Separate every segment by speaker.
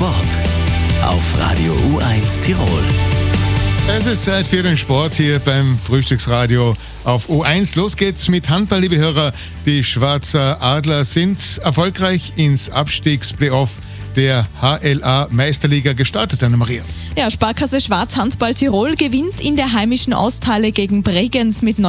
Speaker 1: Sport auf Radio U1 Tirol.
Speaker 2: Es ist Zeit für den Sport hier beim Frühstücksradio auf U1. Los geht's mit Handball, liebe Hörer. Die Schwarzer Adler sind erfolgreich ins Abstiegsplayoff der HLA-Meisterliga gestartet, Anna-Maria.
Speaker 3: Ja, Sparkasse Schwarz Handball Tirol gewinnt in der heimischen Osthalle gegen Bregenz mit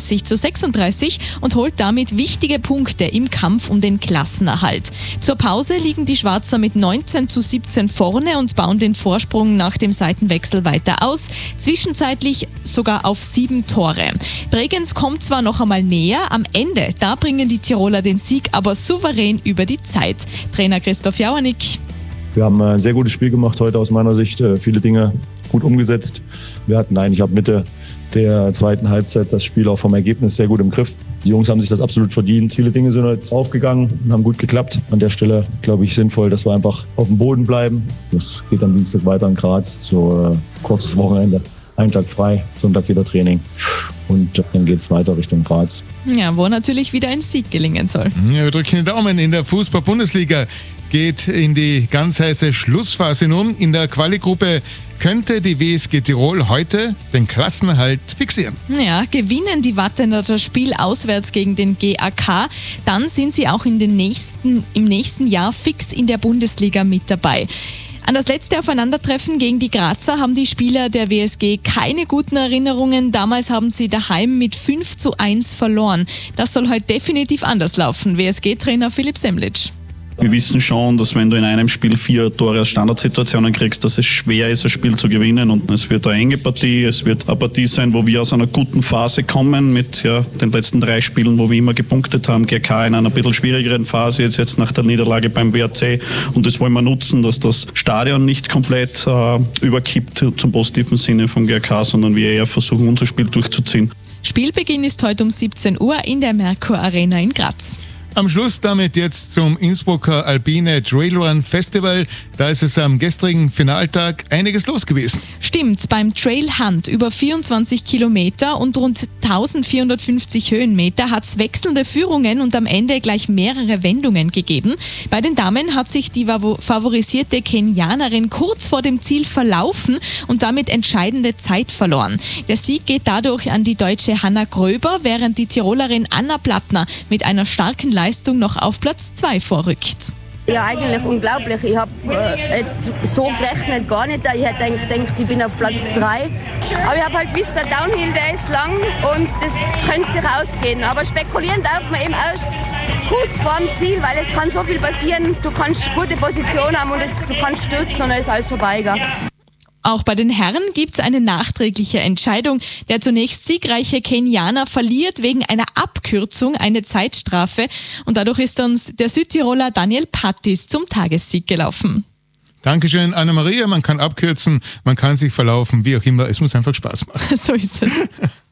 Speaker 3: 39:36 und holt damit wichtige Punkte im Kampf um den Klassenerhalt. Zur Pause liegen die Schwarzer mit 19:17 vorne und bauen den Vorsprung nach dem Seitenwechsel weiter aus, zwischenzeitlich sogar auf 7 Tore. Bregenz kommt zwar noch einmal näher, am Ende, da bringen die Tiroler den Sieg aber souverän über die Zeit. Trainer Christoph Jauernick.
Speaker 4: Wir haben ein sehr gutes Spiel gemacht heute aus meiner Sicht, viele Dinge gut umgesetzt. Ich habe Mitte der zweiten Halbzeit das Spiel auch vom Ergebnis sehr gut im Griff. Die Jungs haben sich das absolut verdient. Viele Dinge sind heute aufgegangen und haben gut geklappt. An der Stelle, glaube ich, sinnvoll, dass wir einfach auf dem Boden bleiben. Das geht am Dienstag weiter in Graz, so kurzes Wochenende. Einen Tag frei, Sonntag wieder Training und dann geht es weiter Richtung Graz.
Speaker 3: Ja, wo natürlich wieder ein Sieg gelingen soll.
Speaker 2: Ja, wir drücken den Daumen. In der Fußball-Bundesliga geht in die ganz heiße Schlussphase nun. In der Quali-Gruppe könnte die WSG Tirol heute den Klassenerhalt fixieren.
Speaker 3: Ja, gewinnen die Wattener das Spiel auswärts gegen den GAK, dann sind sie auch im nächsten Jahr fix in der Bundesliga mit dabei. An das letzte Aufeinandertreffen gegen die Grazer haben die Spieler der WSG keine guten Erinnerungen. Damals haben sie daheim mit 5:1 verloren. Das soll heute definitiv anders laufen. WSG-Trainer Philipp Semlitsch.
Speaker 5: Wir wissen schon, dass wenn du in einem Spiel 4 Tore aus Standardsituationen kriegst, dass es schwer ist, ein Spiel zu gewinnen. Und es wird eine enge Partie, es wird eine Partie sein, wo wir aus einer guten Phase kommen mit den letzten 3 Spielen, wo wir immer gepunktet haben. GK in einer bisschen schwierigeren Phase, jetzt nach der Niederlage beim WRC. Und das wollen wir nutzen, dass das Stadion nicht komplett überkippt zum positiven Sinne vom GK, sondern wir eher versuchen, unser Spiel durchzuziehen.
Speaker 3: Spielbeginn ist heute um 17 Uhr in der Merkur Arena in Graz.
Speaker 2: Am Schluss damit jetzt zum Innsbrucker Alpine Trailrun Festival. Da ist es am gestrigen Finaltag einiges los gewesen.
Speaker 3: Stimmt, beim Trail Hunt über 24 Kilometer und rund 1450 Höhenmeter hat es wechselnde Führungen und am Ende gleich mehrere Wendungen gegeben. Bei den Damen hat sich die favorisierte Kenianerin kurz vor dem Ziel verlaufen und damit entscheidende Zeit verloren. Der Sieg geht dadurch an die Deutsche Hanna Gröber, während die Tirolerin Anna Plattner mit einer starken Leistung noch auf Platz 2 vorrückt.
Speaker 6: Ja, eigentlich unglaublich. Ich habe jetzt so gerechnet gar nicht. Ich hätte eigentlich gedacht, ich bin auf Platz 3. Aber ich habe halt gewusst, der Downhill, der ist lang und das könnte sich ausgehen. Aber spekulieren darf man eben erst kurz vorm Ziel, weil es kann so viel passieren. Du kannst gute Position haben und du kannst stürzen und dann ist alles vorbei. Gell?
Speaker 3: Auch bei den Herren gibt es eine nachträgliche Entscheidung. Der zunächst siegreiche Kenianer verliert wegen einer Abkürzung eine Zeitstrafe und dadurch ist dann der Südtiroler Daniel Pattis zum Tagessieg gelaufen.
Speaker 2: Dankeschön, Anna-Maria. Man kann abkürzen, man kann sich verlaufen, wie auch immer. Es muss einfach Spaß machen.
Speaker 3: So ist es.